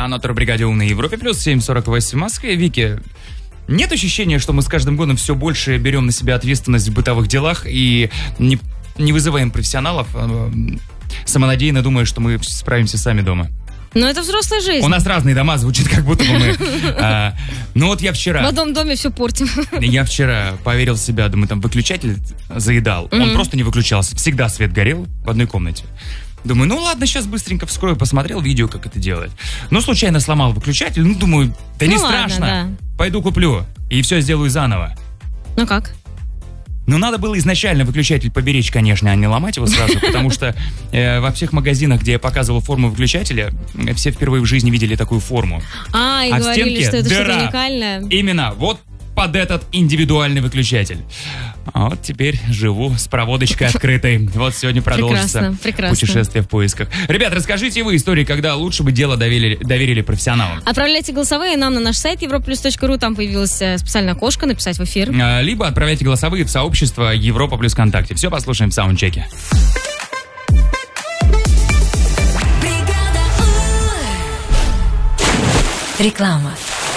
друзья, на бригаде «Умной Европе», плюс 7:48 в Москве. Вики, нет ощущения, что мы с каждым годом все больше берем на себя ответственность в бытовых делах и не вызываем профессионалов, самонадеянно думая, что мы справимся сами дома? Но это взрослая жизнь. У нас разные дома, звучит, как будто бы мы... Ну вот я вчера... В одном доме все портим. Я вчера поверил в себя, думаю, там выключатель заедал. Он просто не выключался. Всегда свет горел в одной комнате. Думаю, ну ладно, сейчас быстренько вскрою, посмотрел видео, как это делать. Но случайно сломал выключатель, думаю, да не страшно. Ладно, да. Пойду куплю и все сделаю заново. Ну как? Но надо было изначально выключатель поберечь, конечно, а не ломать его сразу, потому что во всех магазинах, где я показывал форму выключателя, все впервые в жизни видели такую форму. И говорили, что это что-то уникальное. Именно, вот под этот индивидуальный выключатель. А вот теперь живу с проводочкой открытой. Вот сегодня продолжится путешествие в поисках. Ребят, расскажите вы истории, когда лучше бы дело доверили профессионалам. Отправляйте голосовые нам на наш сайт europlus.ru. Там появилось специальное окошко «Написать в эфир». Либо отправляйте голосовые в сообщество Европа плюс ВКонтакте. Все послушаем в саундчеке. Реклама.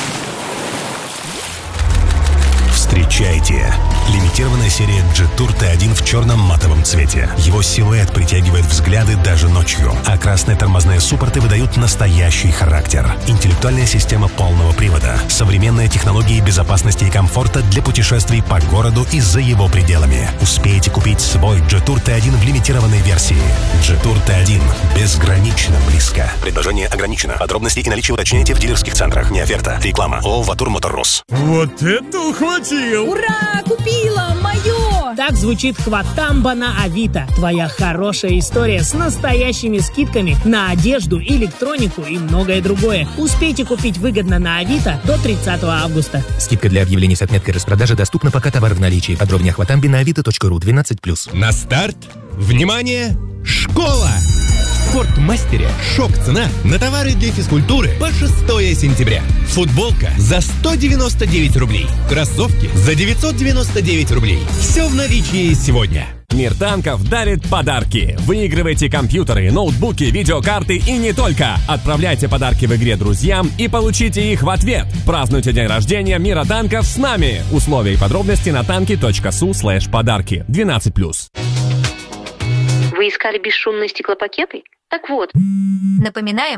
Встречайте! Лимитированная серия Jetour T1 в черном матовом цвете. Его силуэт притягивает взгляды даже ночью, а красные тормозные суппорты выдают настоящий характер. Интеллектуальная система полного привода, современные технологии безопасности и комфорта для путешествий по городу и за его пределами. Успейте купить свой Jetour T1 в лимитированной версии. Jetour T1 безгранично близко. Предложение ограничено. Подробности и наличие уточняйте в дилерских центрах. Не оферта. Реклама. ООО «Ватур Моторрус». Вот это ухватил! Ура! Купила! Мое! Так звучит хватамба на Авито. Твоя хорошая история с настоящими скидками на одежду, электронику и многое другое. Успейте купить выгодно на Авито до 30 августа. Скидка для объявлений с отметкой распродажи доступна, пока товар в наличии. Подробнее о хватамбе на avito.ru 12+. На старт! Внимание! Школа! В Спортмастере шок-цена на товары для физкультуры по 6 сентября. Футболка за 199 рублей. Кроссовки за 999 рублей. Все в наличии сегодня. Мир танков дарит подарки. Выигрывайте компьютеры, ноутбуки, видеокарты и не только. Отправляйте подарки в игре друзьям и получите их в ответ. Празднуйте день рождения Мира танков с нами. Условия и подробности на tanki.su/подарки. 12+. Вы искали бесшумные стеклопакеты? Так вот. Напоминаем,